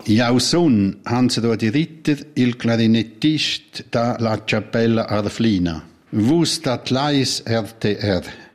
Jausson han se dort ritter il clarinettist da la Cappella Arflina. Vus dat lais RTR.